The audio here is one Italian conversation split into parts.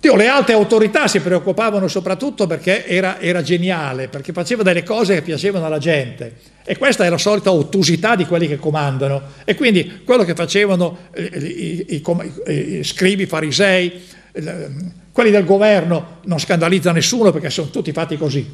Le alte autorità si preoccupavano soprattutto perché era geniale, perché faceva delle cose che piacevano alla gente, e questa è la solita ottusità di quelli che comandano, e quindi quello che facevano i scribi, farisei, quelli del governo non scandalizza nessuno perché sono tutti fatti così,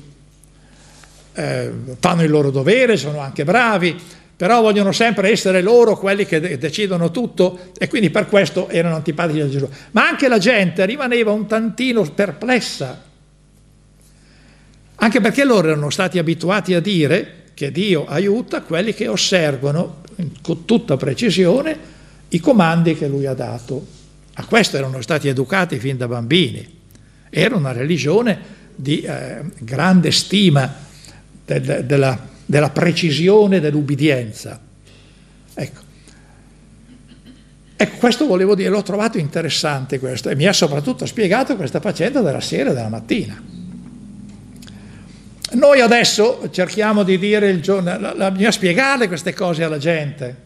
fanno il loro dovere, sono anche bravi, però vogliono sempre essere loro quelli che decidono tutto, e quindi per questo erano antipatici a Gesù. Ma anche la gente rimaneva un tantino perplessa, anche perché loro erano stati abituati a dire che Dio aiuta quelli che osservano con tutta precisione i comandi che Lui ha dato. A questo erano stati educati fin da bambini. Era una religione di grande stima della precisione, dell'ubbidienza. Ecco, questo volevo dire, l'ho trovato interessante questo, e mi ha soprattutto spiegato questa faccenda della sera e della mattina. Noi adesso cerchiamo di dire bisogna spiegare queste cose alla gente.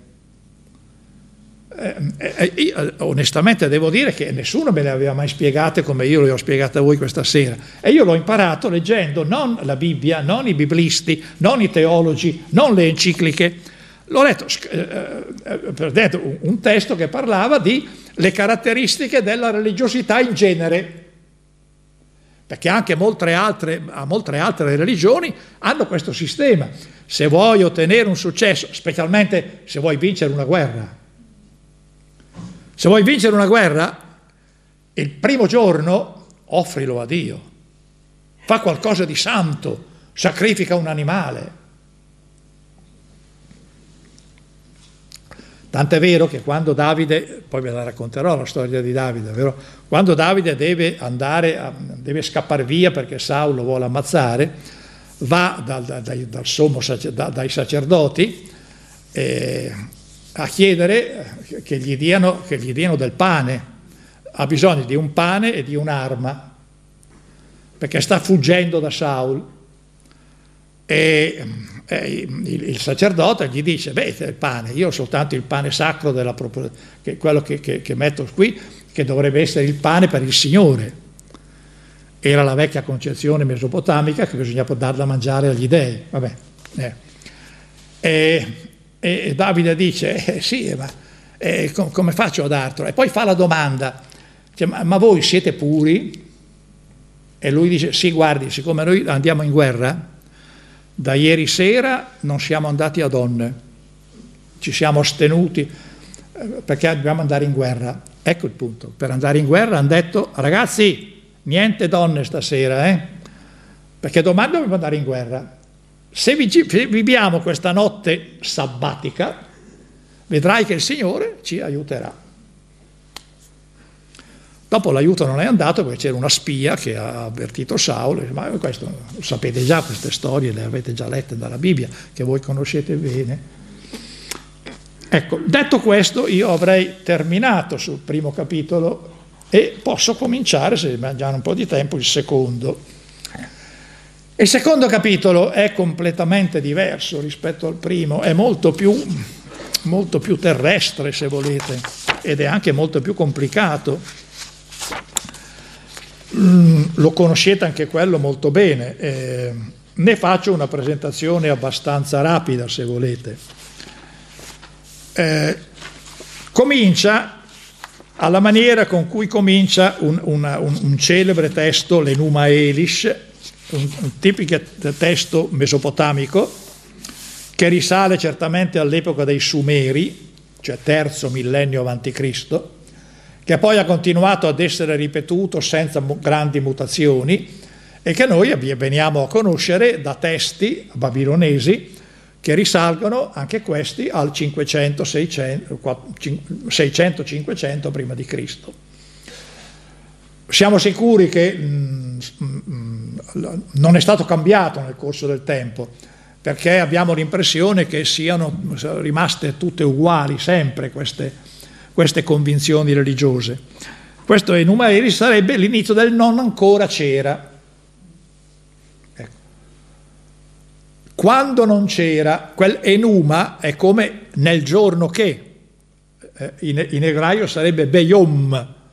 Io, onestamente devo dire che nessuno me le aveva mai spiegate come io le ho spiegate a voi questa sera, e io l'ho imparato leggendo non la Bibbia, non i biblisti, non i teologi, non le encicliche. L'ho letto un testo che parlava di le caratteristiche della religiosità in genere, perché anche molte altre religioni hanno questo sistema. Se vuoi ottenere un successo, specialmente se vuoi vincere una guerra, il primo giorno offrilo a Dio, fa qualcosa di santo, sacrifica un animale. Tant'è vero che quando Davide, poi ve la racconterò la storia di Davide, vero? Quando Davide deve scappare via perché Saulo lo vuole ammazzare, va dai sacerdoti a chiedere che gli diano del pane. Ha bisogno di un pane e di un'arma, perché sta fuggendo da Saul. E il sacerdote gli dice: il pane, io ho soltanto il pane sacro quello che metto qui, che dovrebbe essere il pane per il Signore. Era la vecchia concezione mesopotamica che bisognava darla a mangiare agli dei. E Davide dice: sì, ma come faccio a dartelo? E poi fa la domanda, cioè, ma voi siete puri? E lui dice: sì, guardi, siccome noi andiamo in guerra, da ieri sera non siamo andati a donne, ci siamo astenuti perché dobbiamo andare in guerra. Ecco il punto. Per andare in guerra hanno detto: ragazzi, niente donne stasera, perché domani dobbiamo andare in guerra. Se viviamo questa notte sabbatica, vedrai che il Signore ci aiuterà. Dopo l'aiuto non è andato perché c'era una spia che ha avvertito Saulo, ma questo, sapete già queste storie, le avete già lette dalla Bibbia, che voi conoscete bene. Ecco, detto questo, io avrei terminato sul primo capitolo e posso cominciare, se abbiamo un po' di tempo, il secondo. Il secondo capitolo è completamente diverso rispetto al primo, è molto più terrestre, se volete, ed è anche molto più complicato. Lo conoscete anche quello molto bene, ne faccio una presentazione abbastanza rapida, se volete. Comincia alla maniera con cui comincia un celebre testo, l'Enuma Elish, un tipico testo mesopotamico che risale certamente all'epoca dei Sumeri, cioè terzo millennio avanti Cristo, che poi ha continuato ad essere ripetuto senza grandi mutazioni e che noi veniamo a conoscere da testi babilonesi che risalgono anche questi al 600-500 prima di Cristo. Siamo sicuri che non è stato cambiato nel corso del tempo, perché abbiamo l'impressione che siano rimaste tutte uguali sempre queste convinzioni religiose. Questo Enuma Elish sarebbe l'inizio del non ancora c'era. Ecco. Quando non c'era, quel Enuma è come nel giorno che, in ebraico sarebbe Beyom,